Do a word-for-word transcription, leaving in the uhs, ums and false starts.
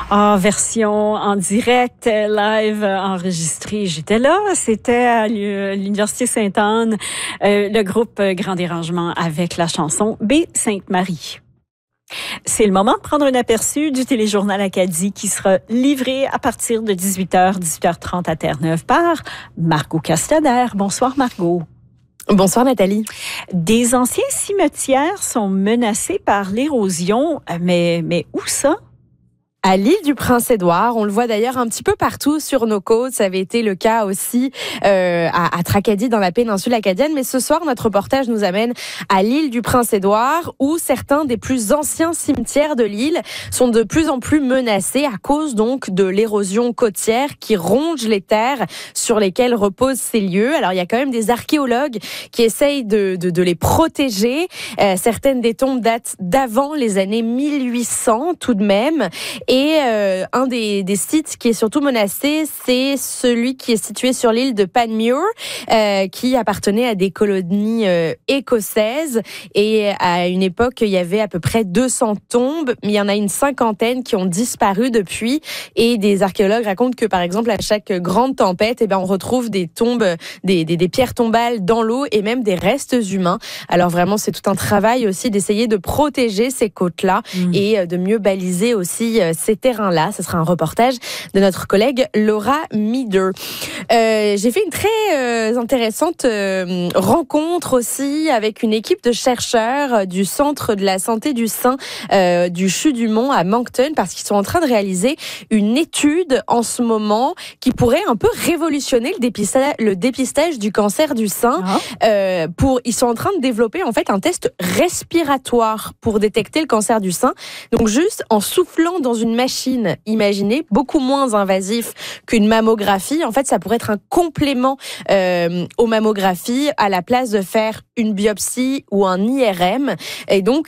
en version en direct, live, enregistrée. J'étais là, c'était à l'Université Sainte-Anne, euh, le groupe Grand Dérangement avec la chanson B Sainte-Marie. C'est le moment de prendre un aperçu du téléjournal Acadie qui sera livré à partir de dix-huit heures, dix-huit heures trente à Terre-Neuve par Margot Castaner. Bonsoir Margot. Bonsoir Nathalie. Des anciens cimetières sont menacés par l'érosion, mais, mais où ça? À l'île du Prince-Édouard, on le voit d'ailleurs un petit peu partout sur nos côtes. Ça avait été le cas aussi euh, à, à Tracadie, dans la péninsule acadienne. Mais ce soir, notre reportage nous amène à l'île du Prince-Édouard, où certains des plus anciens cimetières de l'île sont de plus en plus menacés à cause donc de l'érosion côtière qui ronge les terres sur lesquelles reposent ces lieux. Alors il y a quand même des archéologues qui essayent de, de, de les protéger. Euh, certaines des tombes datent d'avant les années mille huit cents tout de même. Et euh, un des, des sites qui est surtout menacé, c'est celui qui est situé sur l'île de Panmure, euh, qui appartenait à des colonies euh, écossaises. Et à une époque, il y avait à peu près deux cents tombes, mais il y en a une cinquantaine qui ont disparu depuis. Et des archéologues racontent que, par exemple, à chaque grande tempête, eh ben, on retrouve des tombes, des, des, des pierres tombales dans l'eau et même des restes humains. Alors vraiment, c'est tout un travail aussi d'essayer de protéger ces côtes-là mmh. et de mieux baliser aussi ces terrains-là. Ce sera un reportage de notre collègue Laura Mieder. Euh, j'ai fait une très euh, intéressante euh, rencontre aussi avec une équipe de chercheurs du Centre de la santé du sein euh, du CHU du Mont à Moncton, parce qu'ils sont en train de réaliser une étude en ce moment qui pourrait un peu révolutionner le dépistage, le dépistage du cancer du sein. Ah. Euh, pour, ils sont en train de développer en fait un test respiratoire pour détecter le cancer du sein. Donc juste en soufflant dans une machine, imaginez, beaucoup moins invasif qu'une mammographie. En fait, ça pourrait être un complément euh, aux mammographies à la place de faire une biopsie ou un I R M. Et donc,